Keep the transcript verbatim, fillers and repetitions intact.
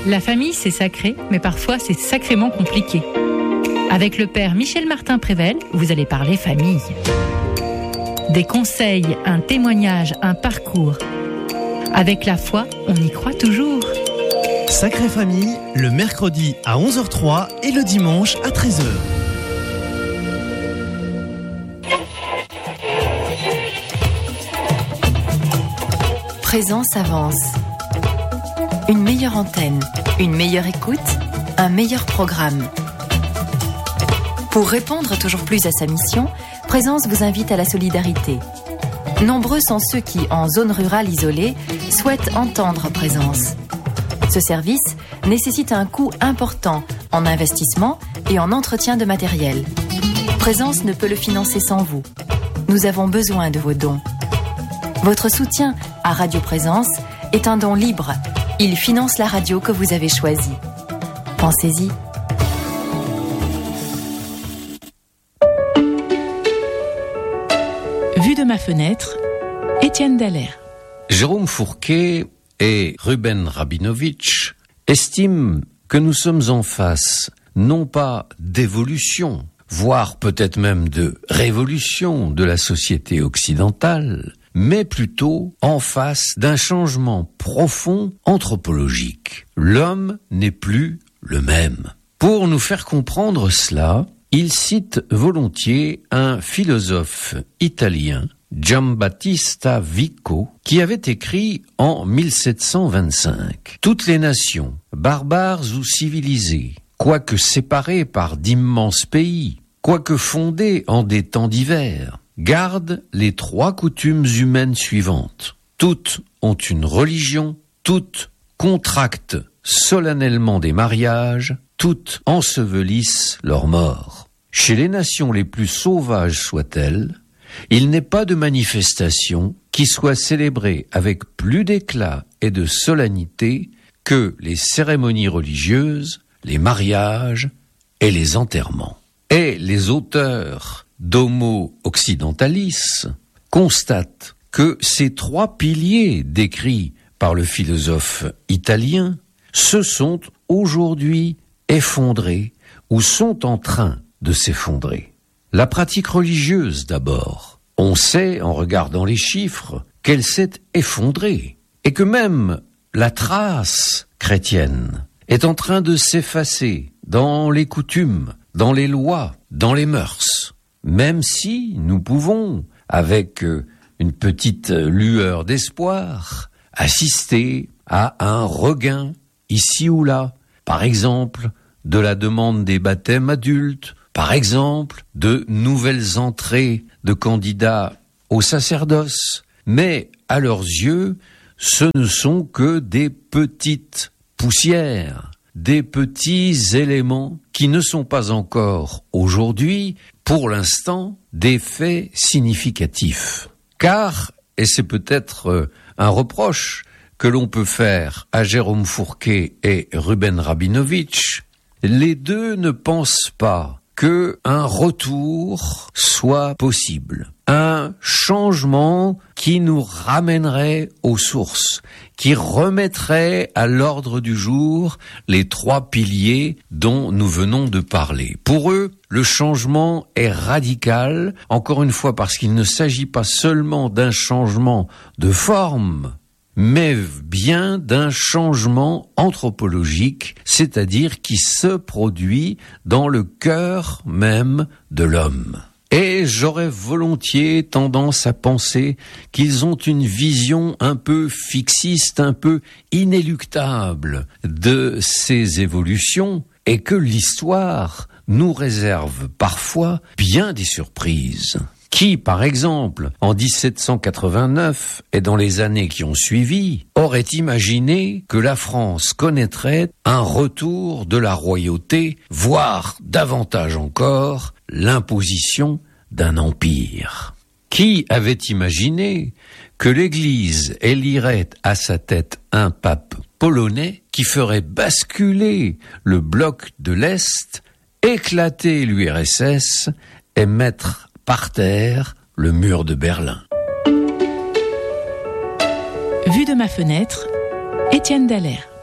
La famille, c'est sacré, mais parfois c'est sacrément compliqué. Avec le père Michel Martin-Prével, vous allez parler famille. Des conseils, un témoignage, un parcours. Avec la foi, on y croit toujours. Sacrée Famille, le mercredi à onze heures trois et le dimanche à treize heures. Présence avance. Une meilleure antenne, une meilleure écoute, un meilleur programme. Pour répondre toujours plus à sa mission, Présence vous invite à la solidarité. Nombreux sont ceux qui, en zone rurale isolée, souhaitent entendre Présence. Ce service nécessite un coût important en investissement et en entretien de matériel. Présence ne peut le financer sans vous. Nous avons besoin de vos dons. Votre soutien à Radio Présence est un don libre. Il finance la radio que vous avez choisie. Pensez-y. Vue de ma fenêtre, Étienne Dallaire. Jérôme Fourquet et Ruben Rabinovitch estiment que nous sommes en face, non pas d'évolution, voire peut-être même de révolution de la société occidentale, mais plutôt en face d'un changement profond anthropologique. L'homme n'est plus le même. Pour nous faire comprendre cela, il cite volontiers un philosophe italien, Giambattista Vico, qui avait écrit en mille sept cent vingt-cinq « Toutes les nations, barbares ou civilisées, quoique séparées par d'immenses pays, quoique fondées en des temps divers, gardent les trois coutumes humaines suivantes. Toutes ont une religion, toutes contractent solennellement des mariages, toutes ensevelissent leurs morts. Chez les nations les plus sauvages soient-elles, il n'est pas de manifestation qui soit célébrée avec plus d'éclat et de solennité que les cérémonies religieuses, les mariages et les enterrements. » Et les auteurs d'Homo Occidentalis constatent que ces trois piliers décrits par le philosophe italien se sont aujourd'hui effondrés ou sont en train de s'effondrer. La pratique religieuse d'abord. On sait, en regardant les chiffres, qu'elle s'est effondrée et que même la trace chrétienne est en train de s'effacer dans les coutumes, dans les lois, dans les mœurs. Même si nous pouvons, avec une petite lueur d'espoir, assister à un regain ici ou là, par exemple, de la demande des baptêmes adultes, par exemple, de nouvelles entrées de candidats au sacerdoce. Mais à leurs yeux, ce ne sont que des petites poussières, des petits éléments qui ne sont pas encore aujourd'hui, pour l'instant, des faits significatifs. Car, et c'est peut-être un reproche que l'on peut faire à Jérôme Fourquet et Ruben Rabinovitch, les deux ne pensent pas que un retour soit possible, un changement qui nous ramènerait aux sources, qui remettrait à l'ordre du jour les trois piliers dont nous venons de parler. Pour eux, le changement est radical, encore une fois parce qu'il ne s'agit pas seulement d'un changement de forme, mais bien d'un changement anthropologique, c'est-à-dire qui se produit dans le cœur même de l'homme. Et j'aurais volontiers tendance à penser qu'ils ont une vision un peu fixiste, un peu inéluctable de ces évolutions, et que l'histoire nous réserve parfois bien des surprises. Qui, par exemple, en dix-sept cent quatre-vingt-neuf et dans les années qui ont suivi, aurait imaginé que la France connaîtrait un retour de la royauté, voire davantage encore, l'imposition d'un empire? Qui avait imaginé que l'Église élirait à sa tête un pape polonais qui ferait basculer le bloc de l'Est, éclater l'U R S S et mettre par terre le mur de Berlin? Vue de ma fenêtre, Étienne Dallaire.